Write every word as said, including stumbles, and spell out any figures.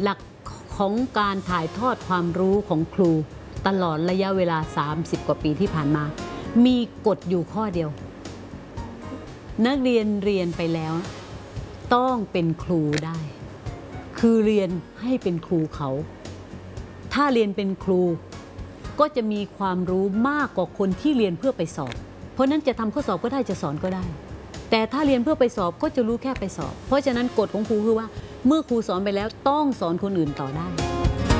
หลักของการถ่ายทอดความรู้ของครูตลอดระยะเวลาสามสิบกว่าปีที่ผ่านมามีกฎอยู่ข้อเดียวนักเรียนเรียนไปแล้วต้องเป็นครูได้คือเรียนให้เป็นครูเขาถ้าเรียนเป็นครูก็จะมีความรู้มากกว่าคนที่เรียนเพื่อไปสอบเพราะนั้นจะทำข้อสอบก็ได้จะสอนก็ได้แต่ถ้าเรียนเพื่อไปสอบก็จะรู้แค่ไปสอบเพราะฉะนั้นกฎของครูคือว่าเมื่อครูสอนไปแล้วต้องสอนคนอื่นต่อได้